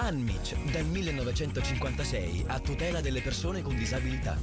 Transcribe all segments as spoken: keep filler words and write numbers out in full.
Anmic, dal millenovecentocinquantasei, a tutela delle persone con disabilità.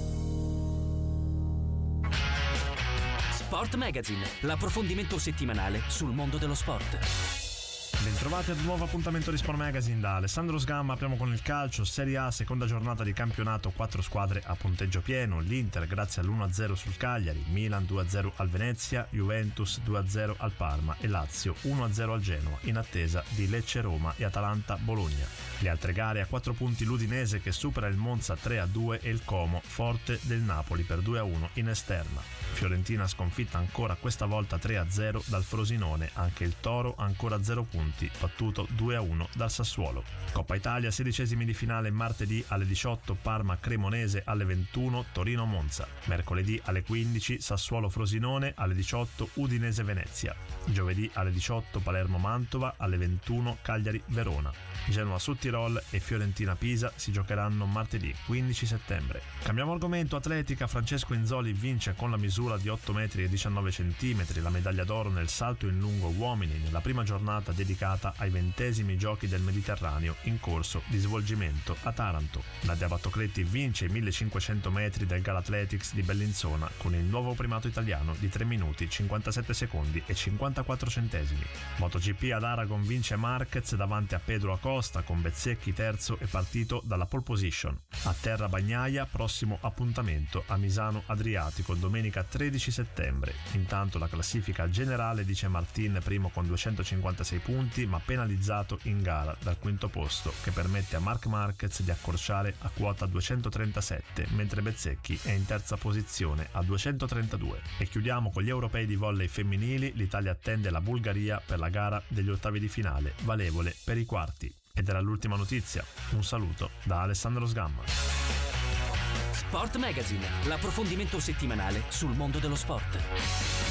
Sport Magazine, l'approfondimento settimanale sul mondo dello sport. Bentrovati ad un nuovo appuntamento di Sport Magazine da Alessandro Sgamma. Apriamo con il calcio, Serie A, seconda giornata di campionato, quattro squadre a punteggio pieno. L'Inter grazie all'uno a zero sul Cagliari, Milan due a zero al Venezia, Juventus due a zero al Parma e Lazio uno a zero al Genoa, in attesa di Lecce-Roma e Atalanta-Bologna. Le altre gare: a quattro punti l'Udinese che supera il Monza tre a due e il Como forte del Napoli per due a uno in esterna. Fiorentina sconfitta ancora, questa volta tre a zero dal Frosinone, anche il Toro ancora a zero punti, battuto due a uno dal Sassuolo. Coppa Italia, sedicesimi di finale martedì alle diciotto, Parma Cremonese, alle ventuno Torino Monza. Mercoledì alle quindici Sassuolo Frosinone, alle diciotto Udinese Venezia. Giovedì alle diciotto Palermo Mantova, alle ventuno Cagliari Verona. Genoa Sudtirol e Fiorentina Pisa si giocheranno martedì quindici settembre. Cambiamo argomento: atletica. Francesco Inzoli vince con la misura di otto metri e diciannove centimetri la medaglia d'oro nel salto in lungo uomini nella prima giornata dedicata ai ventesimi giochi del Mediterraneo in corso di svolgimento a Taranto. Nadia Battocletti vince i millecinquecento metri del Galathletics di Bellinzona con il nuovo primato italiano di tre minuti cinquantasette secondi e cinquantaquattro centesimi. MotoGP ad Aragon vince Marquez davanti a Pedro Acosta con Bezzecchi terzo e partito dalla pole position. A terra Bagnaia, prossimo appuntamento a Misano Adriatico domenica tredici settembre. Intanto la classifica generale dice Martin primo con duecentocinquantasei punti, ma penalizzato in gara dal quinto posto che permette a Marc Marquez di accorciare a quota duecentotrentasette, mentre Bezzecchi è in terza posizione a duecentotrentadue. E chiudiamo con gli europei di volley femminili. L'Italia attende la Bulgaria per la gara degli ottavi di finale, valevole per i quarti. Ed era l'ultima notizia. Un saluto da Alessandro Sgamma. Sport Magazine, l'approfondimento settimanale sul mondo dello sport.